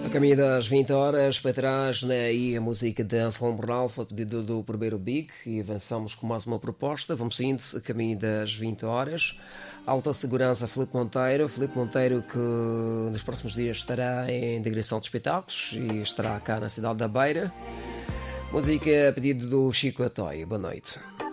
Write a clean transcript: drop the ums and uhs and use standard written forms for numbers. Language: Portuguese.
A caminho das 20 horas, para trás, né, aí a música de Anselmo Ralph, a pedido do primeiro Big, e avançamos com mais uma proposta. Vamos indo a caminho das 20 horas. Alta segurança, Filipe Monteiro que nos próximos dias estará em digressão de espetáculos e estará cá na cidade da Beira. Música a pedido do Chico Atoy. Boa noite.